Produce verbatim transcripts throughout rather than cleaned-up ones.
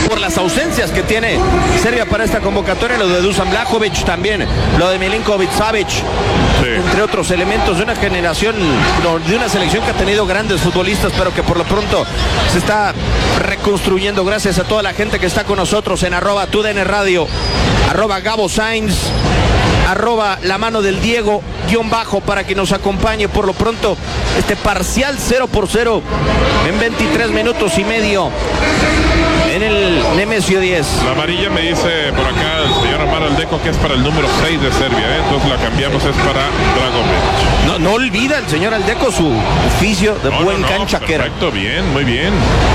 por las ausencias que tiene Serbia para esta convocatoria, lo de Dusan Vlahovic también, lo de Milinkovic Savic, sí, entre otros elementos de una generación, de una selección que ha tenido grandes futbolistas, pero que por lo pronto se está reconstruyendo. Gracias a toda la gente que está con nosotros en arroba tu D N Radio, arroba Gabo Sainz, arroba la mano del Diego, guión bajo, para que nos acompañe. Por lo pronto, este parcial cero por cero en veintitrés minutos y medio en el Nemesio diez. La amarilla me dice por acá el señor Amaro Aldeco que es para el número seis de Serbia, ¿eh? Entonces la cambiamos, es para Dragovic. No, no olvida el señor Aldeco su oficio de no, buen no, no, canchaquero. Perfecto, bien, muy bien.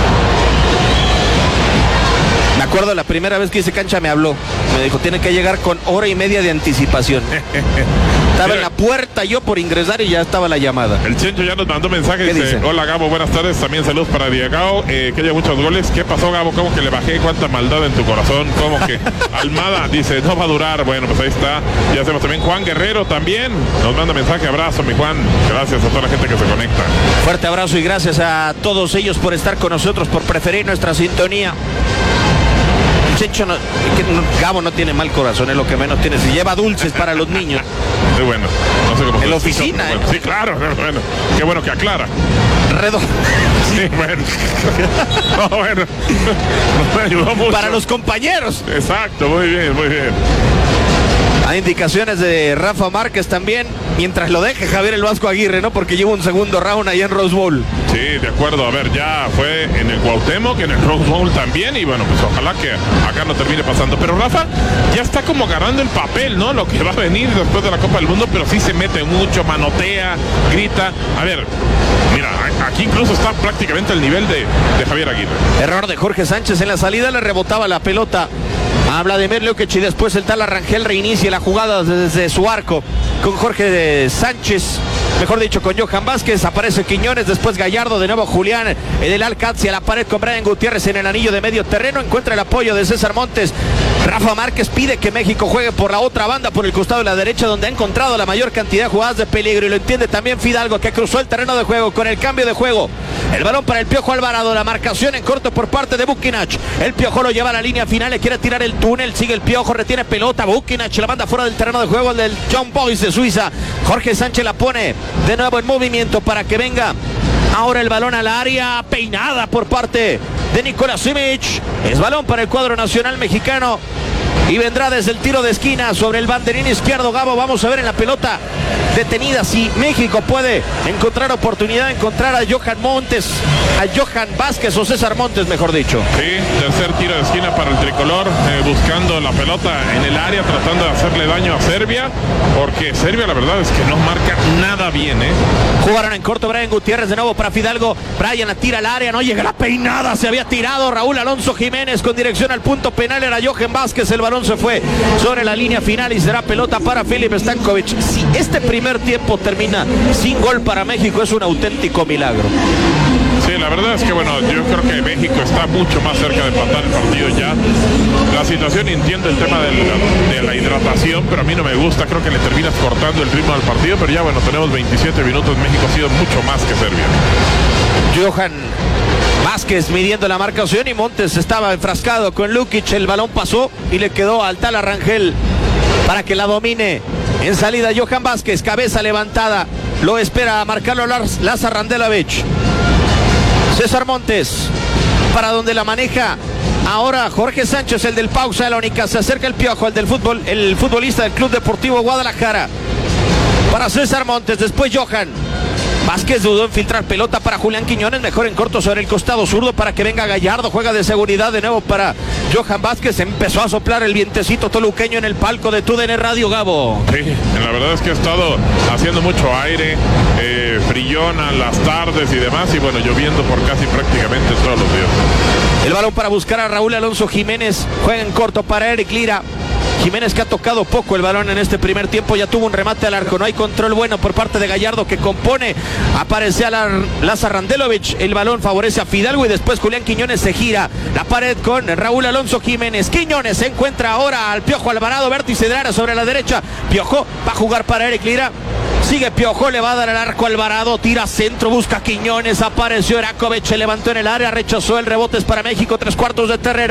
Me acuerdo la primera vez que hice cancha me habló. Me dijo, tiene que llegar con hora y media de anticipación. Estaba Mira, en la puerta yo por ingresar y ya estaba la llamada. El Chencho ya nos mandó mensaje. Dice, dice, hola Gabo, buenas tardes. También saludos para Diego. Eh, que haya muchos goles. ¿Qué pasó, Gabo? ¿Cómo que le bajé? ¿Cuánta maldad en tu corazón? ¿Cómo que? Almada dice, no va a durar. Bueno, pues ahí está. Ya hacemos también. Juan Guerrero también nos manda mensaje. Abrazo, mi Juan. Gracias a toda la gente que se conecta. Fuerte abrazo y gracias a todos ellos por estar con nosotros, por preferir nuestra sintonía. Chencho, no, que no, Gabo no tiene mal corazón, es lo que menos tiene. Se lleva dulces para los niños. Muy bueno. No sé cómo en la oficina, bueno, ¿eh? Sí, claro, bueno. Qué bueno que aclara. Redo. Sí, bueno. No, bueno. Nos ayudó mucho. Para los compañeros. Exacto, muy bien, muy bien. Hay indicaciones de Rafa Márquez también, mientras lo deje Javier el Vasco Aguirre, ¿no? Porque lleva un segundo round ahí en Rose Bowl. Sí, de acuerdo. A ver, ya fue en el Cuauhtémoc, en el Rose Bowl también, y bueno, pues ojalá que acá no termine pasando. Pero Rafa ya está como agarrando el papel, ¿no? Lo que va a venir después de la Copa del Mundo, pero sí se mete mucho, manotea, grita. A ver, mira, aquí incluso está prácticamente al nivel de, de Javier Aguirre. Error de Jorge Sánchez en la salida, le rebotaba la pelota a Vladimir Lukic y después el tal Rangel reinicia la jugada desde su arco con Jorge Sánchez, mejor dicho con Johan Vázquez, aparece Quiñones, después Gallardo, de nuevo Julián, en el Alcatzi a la pared con Brian Gutiérrez en el anillo de medio terreno, encuentra el apoyo de César Montes. Rafa Márquez pide que México juegue por la otra banda, por el costado de la derecha, donde ha encontrado la mayor cantidad de jugadas de peligro, y lo entiende también Fidalgo, que cruzó el terreno de juego con el cambio de juego. El balón para el Piojo Alvarado, la marcación en corto por parte de Bukinac. El Piojo lo lleva a la línea final, le quiere tirar el túnel, sigue el Piojo, retiene pelota, Bukinac la manda fuera del terreno de juego, el del John Boys de Suiza. Jorge Sánchez la pone de nuevo en movimiento para que venga ahora el balón al área, peinada por parte de Nikola Simic. Es balón para el cuadro nacional mexicano y vendrá desde el tiro de esquina sobre el banderín izquierdo. Gabo, vamos a ver en la pelota detenida si México puede encontrar oportunidad, encontrar a Johan Montes, a Johan Vázquez o César Montes, mejor dicho. Sí, tercer tiro de esquina para el tricolor, eh, buscando la pelota en el área, tratando de hacerle daño a Serbia, porque Serbia la verdad es que no marca nada bien, ¿eh? Jugaron en corto Brian Gutiérrez, de nuevo para Fidalgo. Brian la tira al área, no llega la peinada, se había tirado Raúl Alonso Jiménez con dirección al punto penal, era Johan Vázquez, el balón se fue sobre la línea final y será pelota para Filip Stankovic. Si este primer tiempo termina sin gol para México, es un auténtico milagro. Sí, la verdad es que bueno, yo creo que México está mucho más cerca de empatar el partido ya. La situación, entiendo el tema de la, de la hidratación, pero a mí no me gusta, creo que le terminas cortando el ritmo al partido, pero ya bueno, tenemos veintisiete minutos, México ha sido mucho más que Serbia. Johan Vázquez midiendo la marcación y Montes estaba enfrascado con Lukic, el balón pasó y le quedó al tal Rangel para que la domine. En salida Johan Vázquez, cabeza levantada, lo espera a marcarlo Lazar Randelovic. César Montes, para donde la maneja ahora Jorge Sánchez, el del Pausa Elónica, se acerca el Piojo, el del fútbol, el futbolista del Club Deportivo Guadalajara. Para César Montes, después Johan Vázquez dudó en filtrar pelota para Julián Quiñones, mejor en corto sobre el costado zurdo para que venga Gallardo, juega de seguridad de nuevo para Johan Vázquez, empezó a soplar el vientecito toluqueño en el palco de Tu D N Radio, Gabo. Sí, la verdad es que ha estado haciendo mucho aire, eh, brillona las tardes y demás, y bueno, lloviendo por casi prácticamente todos los días. El balón para buscar a Raúl Alonso Jiménez, juega en corto para Eric Lira. Jiménez, que ha tocado poco el balón en este primer tiempo, ya tuvo un remate al arco, no hay control bueno por parte de Gallardo, que compone, aparece a la, Lazar Randelovic, el balón favorece a Fidalgo y después Julián Quiñones se gira la pared con Raúl Alonso Jiménez. Quiñones se encuentra ahora al Piojo Alvarado, vértice de área sobre la derecha, Piojo va a jugar para Eric Lira. Sigue Piojo, le va a dar el arco Alvarado, tira centro, busca Quiñones, apareció Erakovic, se levantó en el área, rechazó el rebote, es para México, tres cuartos de terreno.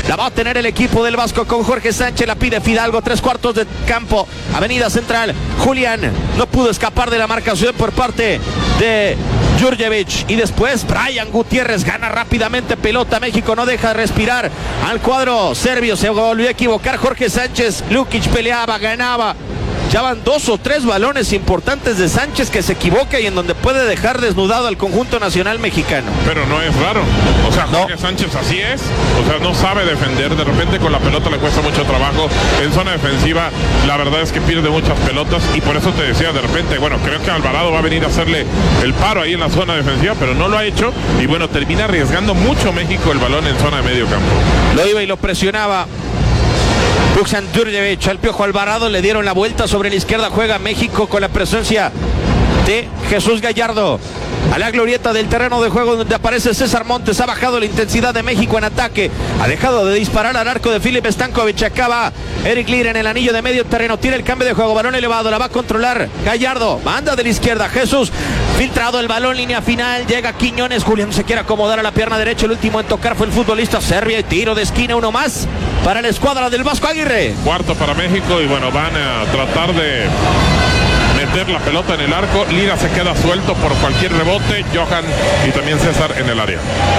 La va a tener el equipo del Vasco con Jorge Sánchez. La pide Fidalgo, tres cuartos de campo. Avenida Central. Julián no pudo escapar de la marcación por parte de Djurdjevic. Y después Brian Gutiérrez gana rápidamente pelota. México no deja respirar al cuadro serbio. Se volvió a equivocar Jorge Sánchez. Lukic peleaba, ganaba. Ya van dos o tres balones importantes de Sánchez que se equivoca y en donde puede dejar desnudado al conjunto nacional mexicano. Pero no es raro. O sea, Jorge no. Sánchez así es. O sea, no sabe defender. De repente con la pelota le cuesta mucho trabajo. En zona defensiva, la verdad es que pierde muchas pelotas. Y por eso te decía, de repente, bueno, creo que Alvarado va a venir a hacerle el paro ahí en la zona defensiva, pero no lo ha hecho. Y bueno, termina arriesgando mucho México el balón en zona de medio campo. Lo iba y lo presionaba Dusan Djurdjevic. Al Piojo Alvarado le dieron la vuelta sobre la izquierda. Juega México con la presencia de Jesús Gallardo. A la glorieta del terreno de juego donde aparece César Montes. Ha bajado la intensidad de México en ataque. Ha dejado de disparar al arco de Filip Stankovic. Acaba Eric Lier en el anillo de medio terreno. Tira el cambio de juego. Balón elevado. La va a controlar Gallardo. Banda de la izquierda. Jesús. Filtrado el balón. Línea final. Llega Quiñones. Julián se quiere acomodar a la pierna derecha. El último en tocar fue el futbolista serbio. Y tiro de esquina. Uno más para la escuadra del Vasco Aguirre. Cuarto para México. Y bueno, van a tratar de meter la pelota en el arco. Lira se queda suelto por cualquier rebote. Johan y también César en el área.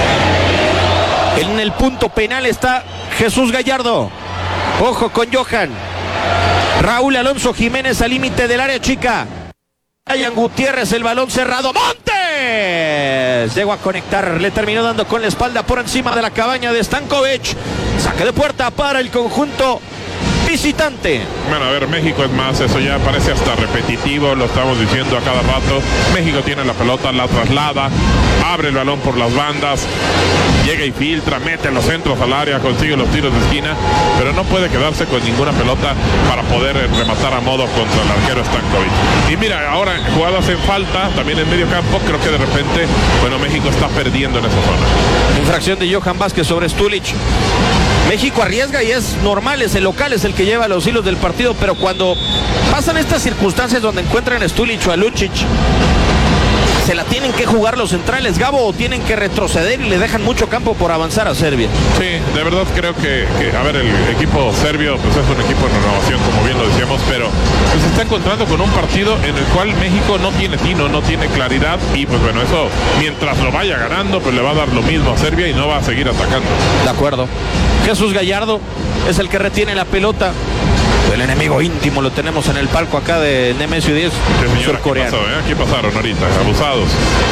En el punto penal está Jesús Gallardo. Ojo con Johan. Raúl Alonso Jiménez al límite del área chica. Brian Gutiérrez, el balón cerrado. ¡Montes! Llegó a conectar. Le terminó dando con la espalda por encima de la cabaña de Stankovic. Saque de puerta para el conjunto visitante. Bueno, a ver, México es más, eso ya parece hasta repetitivo, lo estamos diciendo a cada rato. México tiene la pelota, la traslada, abre el balón por las bandas, llega y filtra, mete los centros al área, consigue los tiros de esquina, pero no puede quedarse con ninguna pelota para poder rematar a modo contra el arquero Stankovic. Y mira, ahora jugadas en falta, también en medio campo, creo que de repente, bueno, México está perdiendo en esa zona. Infracción de Johan Vázquez sobre Stulic. México arriesga y es normal, es el local, es el que lleva los hilos del partido, pero cuando pasan estas circunstancias donde encuentran a Stulic o a Lucic, se la tienen que jugar los centrales, Gabo, o tienen que retroceder y le dejan mucho campo por avanzar a Serbia. Sí, de verdad creo que, que a ver, el equipo serbio pues es un equipo en renovación, como bien lo decíamos, pero pues, se está encontrando con un partido en el cual México no tiene tino, no tiene claridad, y pues bueno, eso mientras lo vaya ganando, pues le va a dar lo mismo a Serbia y no va a seguir atacando. De acuerdo. Jesús Gallardo es el que retiene la pelota. El enemigo íntimo lo tenemos en el palco acá de Nemesio diez, surcoreano. ¿Qué pasó, eh? ¿Qué pasaron ahorita? Abusados.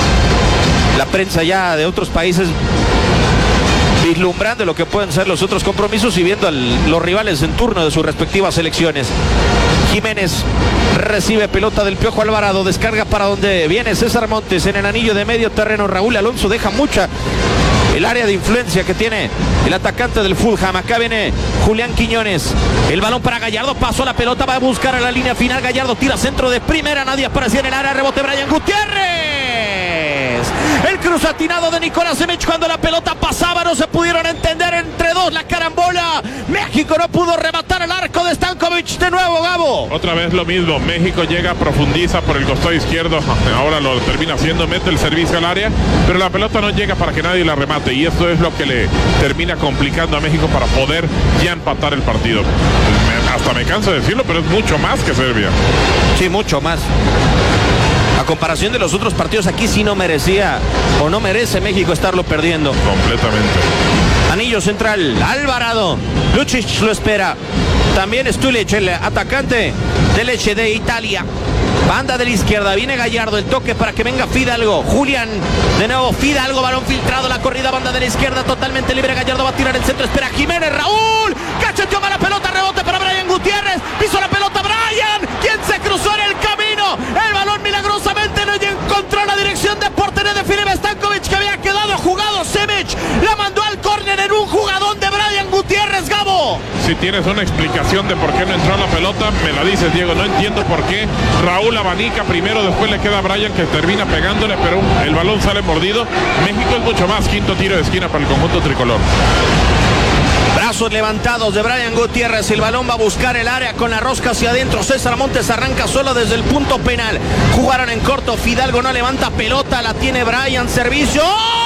La prensa ya de otros países vislumbrando lo que pueden ser los otros compromisos y viendo a los rivales en turno de sus respectivas selecciones. Jiménez recibe pelota del Piojo Alvarado, descarga para donde viene César Montes en el anillo de medio terreno. Raúl Alonso deja mucha el área de influencia que tiene el atacante del Fulham. Acá viene Julián Quiñones. El balón para Gallardo. Pasó la pelota. Va a buscar a la línea final. Gallardo tira centro de primera. Nadie aparecía en el área. Rebote Brian Gutiérrez. El cruz atinado de Nicolás Simic. Cuando la pelota pasaba no se pudieron entender entre dos. La carambola. México no pudo rematar el arco de Stankovic. De nuevo, Gabo. Otra vez lo mismo. México llega, profundiza por el costado izquierdo. Ahora lo termina haciendo. Mete el servicio al área. Pero la pelota no llega para que nadie la remate. Y esto es lo que le termina complicando a México para poder ya empatar el partido. Me, hasta me canso de decirlo, pero es mucho más que Serbia. Sí, mucho más. A comparación de los otros partidos, aquí sí no merecía o no merece México estarlo perdiendo. Completamente. Anillo central, Alvarado. Lucic lo espera. También Stulic, el atacante del Lecce de Italia. Banda de la izquierda, viene Gallardo, el toque para que venga Fidalgo. Julián, de nuevo Fidalgo, balón filtrado, la corrida, banda de la izquierda, totalmente libre. Gallardo va a tirar el centro, espera Jiménez, Raúl, cacheteó mala pelota, rebote para Brian Gutiérrez, pisó la pelota Brian, quien se cruzó en el camino. El balón milagrosamente no encontró la dirección de portería de Filip Stankovic, que había quedado jugado. Simic la mandó al córner en un jugadón de Brian Gutiérrez, Gabo. Si tienes una explicación de por qué no entró la pelota, me la dices, Diego. No entiendo por qué Raúl abanica primero, después le queda a Brian, que termina pegándole, pero el balón sale mordido. México es mucho más. Quinto tiro de esquina para el conjunto tricolor. Brazos levantados de Brian Gutiérrez. El balón va a buscar el área con la rosca hacia adentro. César Montes arranca solo desde el punto penal. Jugaron en corto. Fidalgo no levanta pelota. La tiene Brian. Servicio. ¡Oh!